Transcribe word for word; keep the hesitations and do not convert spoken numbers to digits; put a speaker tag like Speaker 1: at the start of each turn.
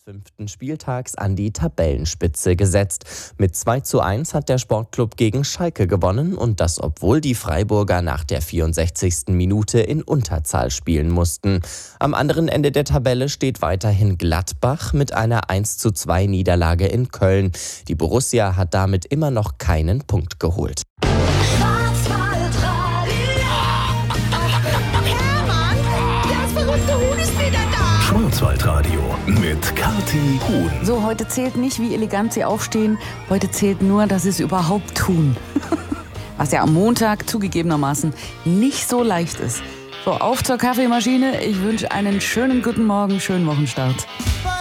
Speaker 1: fünften Spieltags an die Tabellenspitze gesetzt. Mit zwei zu eins hat der Sportclub gegen Schalke gewonnen und das, obwohl die Freiburger nach der vierundsechzigsten Minute in Unterzahl spielen mussten. Am anderen Ende der Tabelle steht weiterhin Gladbach mit einer eins zu zwei Niederlage in Köln. Die Borussia hat damit immer noch keinen Punkt geholt.
Speaker 2: Schwarzwaldradio mit Kathi Huhn.
Speaker 3: So, heute zählt nicht, wie elegant Sie aufstehen. Heute zählt nur, dass Sie es überhaupt tun. Was ja am Montag zugegebenermaßen nicht so leicht ist. So, auf zur Kaffeemaschine. Ich wünsche einen schönen guten Morgen, schönen Wochenstart.